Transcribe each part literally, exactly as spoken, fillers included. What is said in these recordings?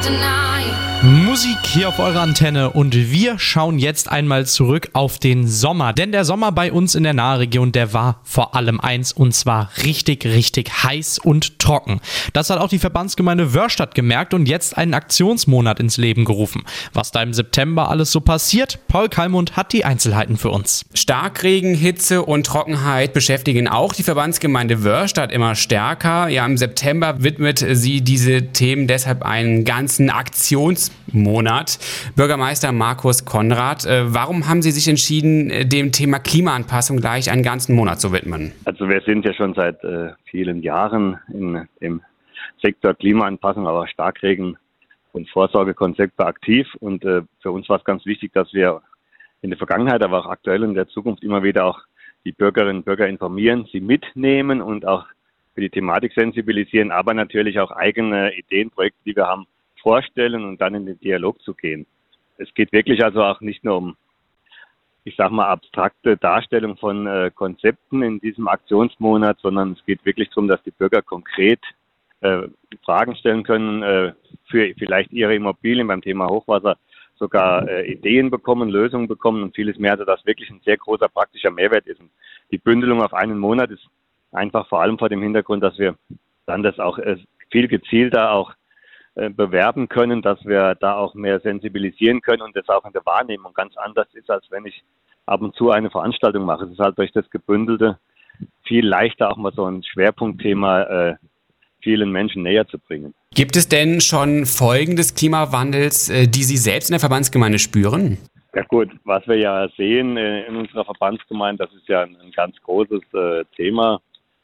Musik hier auf eurer Antenne und wir schauen jetzt einmal zurück auf den Sommer. Denn der Sommer bei uns in der Nahregion, der war vor allem eins und zwar richtig, richtig heiß und trocken. Das hat auch die Verbandsgemeinde Wörrstadt gemerkt und jetzt einen Aktionsmonat ins Leben gerufen. Was da im September alles so passiert, Paul Kallmund hat die Einzelheiten für uns. Starkregen, Hitze und Trockenheit beschäftigen auch die Verbandsgemeinde Wörrstadt immer stärker. Ja, im September widmet sie diese Themen deshalb einen ganzen Aktionsmonat. Bürgermeister Markus Konrad, äh, warum haben Sie sich entschieden, dem Thema Klimaanpassung gleich einen ganzen Monat zu widmen? Also wir sind ja schon seit äh, vielen Jahren in, im Sektor Klimaanpassung, aber Starkregen und Vorsorgekonzepte aktiv und äh, für uns war es ganz wichtig, dass wir in der Vergangenheit, aber auch aktuell und in der Zukunft immer wieder auch die Bürgerinnen und Bürger informieren, sie mitnehmen und auch für die Thematik sensibilisieren, aber natürlich auch eigene Ideen, Projekte, die wir haben, vorstellen und dann in den Dialog zu gehen. Es geht wirklich also auch nicht nur um, ich sag mal, abstrakte Darstellung von äh, Konzepten in diesem Aktionsmonat, sondern es geht wirklich darum, dass die Bürger konkret äh, Fragen stellen können, äh, für vielleicht ihre Immobilien beim Thema Hochwasser sogar äh, Ideen bekommen, Lösungen bekommen und vieles mehr, also dass wirklich ein sehr großer praktischer Mehrwert ist. Und die Bündelung auf einen Monat ist einfach vor allem vor dem Hintergrund, dass wir dann das auch äh, viel gezielter auch bewerben können, dass wir da auch mehr sensibilisieren können und das auch in der Wahrnehmung ganz anders ist, als wenn ich ab und zu eine Veranstaltung mache. Es ist halt durch das Gebündelte viel leichter, auch mal so ein Schwerpunktthema äh, vielen Menschen näher zu bringen. Gibt es denn schon Folgen des Klimawandels, äh, die Sie selbst in der Verbandsgemeinde spüren? Ja gut, was wir ja sehen äh, in unserer Verbandsgemeinde, das ist ja ein, ein ganz großes äh, Thema,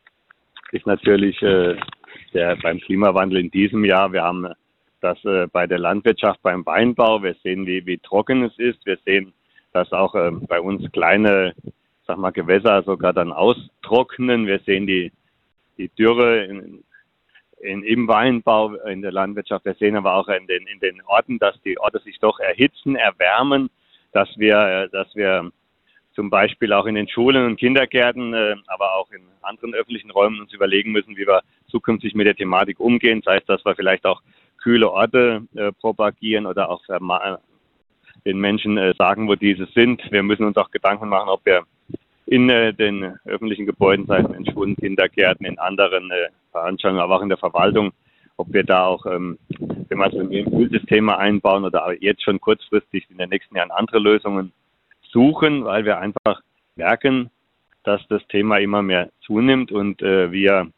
ist natürlich äh, Der, beim Klimawandel in diesem Jahr. Wir haben das äh, bei der Landwirtschaft, beim Weinbau. Wir sehen, wie, wie trocken es ist. Wir sehen, dass auch äh, bei uns kleine, sag mal, Gewässer sogar dann austrocknen. Wir sehen die, die Dürre in, in, im Weinbau, in der Landwirtschaft. Wir sehen aber auch in den, in den Orten, dass die Orte sich doch erhitzen, erwärmen, dass wir, äh, dass wir zum Beispiel auch in den Schulen und Kindergärten, äh, aber auch in anderen öffentlichen Räumen uns überlegen müssen, wie wir zukünftig mit der Thematik umgehen. Das heißt, dass wir vielleicht auch kühle Orte äh, propagieren oder auch äh, den Menschen äh, sagen, wo diese sind. Wir müssen uns auch Gedanken machen, ob wir in äh, den öffentlichen Gebäuden, sei es in Schulen, Kindergärten, in anderen äh, Veranstaltungen, aber auch in der Verwaltung, ob wir da auch, ähm, wenn wir so ein Impulssystem einbauen oder jetzt schon kurzfristig in den nächsten Jahren andere Lösungen suchen, weil wir einfach merken, dass das Thema immer mehr zunimmt und äh, wir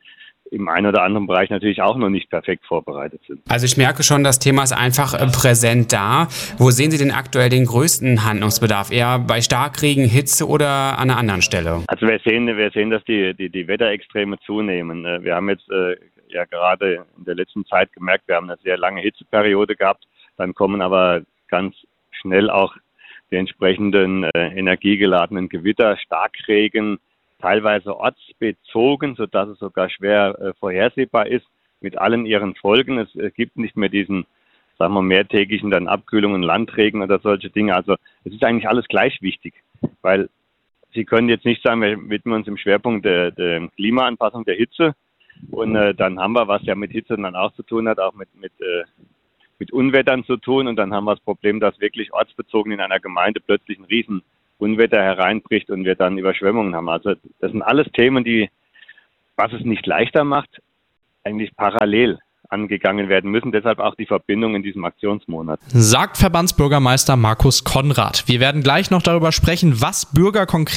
im einen oder anderen Bereich natürlich auch noch nicht perfekt vorbereitet sind. Also ich merke schon, das Thema ist einfach äh, präsent da. Wo sehen Sie denn aktuell den größten Handlungsbedarf? Eher bei Starkregen, Hitze oder an einer anderen Stelle? Also wir sehen, wir sehen, dass die, die, die Wetterextreme zunehmen. Wir haben jetzt äh, ja gerade in der letzten Zeit gemerkt, wir haben eine sehr lange Hitzeperiode gehabt. Dann kommen aber ganz schnell auch die entsprechenden äh, energiegeladenen Gewitter, Starkregen, teilweise ortsbezogen, sodass es sogar schwer äh, vorhersehbar ist, mit allen ihren Folgen. Es äh, gibt nicht mehr diesen, sagen wir, mehrtägigen dann Abkühlungen, Landregen oder solche Dinge. Also es ist eigentlich alles gleich wichtig, weil Sie können jetzt nicht sagen, wir widmen uns im Schwerpunkt der, der Klimaanpassung der Hitze und äh, dann haben wir, was ja mit Hitze dann auch zu tun hat, auch mit, mit äh, mit Unwettern zu tun und dann haben wir das Problem, dass wirklich ortsbezogen in einer Gemeinde plötzlich ein riesen Unwetter hereinbricht und wir dann Überschwemmungen haben. Also das sind alles Themen, die, was es nicht leichter macht, eigentlich parallel angegangen werden müssen. Deshalb auch die Verbindung in diesem Aktionsmonat. Sagt Verbandsbürgermeister Markus Konrad. Wir werden gleich noch darüber sprechen, was Bürger konkret